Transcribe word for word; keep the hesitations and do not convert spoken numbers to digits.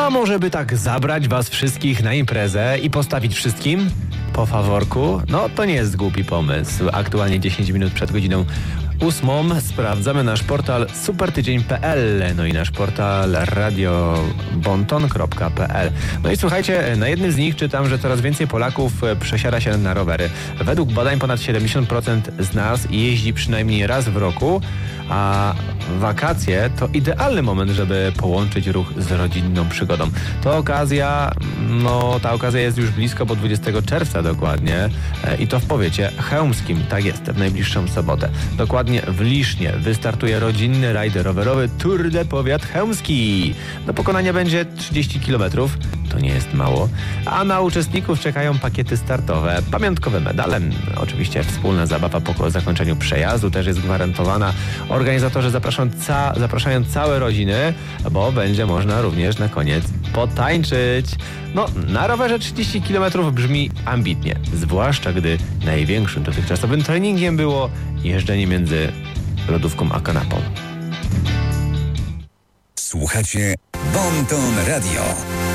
A może by tak zabrać was wszystkich na imprezę i postawić wszystkim po faworku? No to nie jest głupi pomysł. Aktualnie dziesięć minut przed godziną ósmą sprawdzamy nasz portal supertydzień kropka p l, no i nasz portal radio bonton kropka p l. No i słuchajcie, na jednym z nich czytam, że coraz więcej Polaków przesiada się na rowery. Według badań ponad siedemdziesiąt procent z nas jeździ przynajmniej raz w roku, a wakacje to idealny moment, żeby połączyć ruch z rodzinną przygodą. To okazja, no ta okazja jest już blisko, bo dwudziestego czerwca dokładnie i to w powiecie chełmskim, tak jest, w najbliższą sobotę. Dokładnie w Lisznie wystartuje rodzinny rajd rowerowy Tour de Powiat Chełmski. Do pokonania będzie trzydzieści kilometrów, to nie jest mało, a na uczestników czekają pakiety startowe, pamiątkowe medale, oczywiście wspólna zabawa po zakończeniu przejazdu też jest gwarantowana. Organizatorzy zapraszą, ca- zapraszają całe rodziny, bo będzie można również na koniec potańczyć. No, na rowerze trzydzieści kilometrów brzmi ambitnie, zwłaszcza gdy największym dotychczasowym treningiem było jeżdżenie między lodówką a kanapą. Słuchacie Bonton Radio.